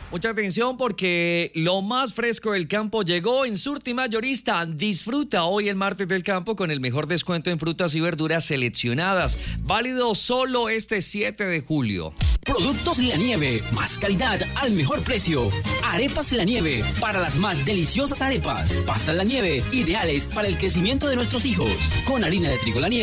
Mucha atención porque lo más fresco del campo llegó en Surti Mayorista. Disfruta hoy el martes del campo con el mejor descuento en frutas y verduras seleccionadas. Válido solo este 7 de julio. Productos La Nieve, más calidad al mejor precio. Arepas La Nieve, para las más deliciosas arepas. Pastas La Nieve, ideales para el crecimiento de nuestros hijos. Con harina de trigo La Nieve.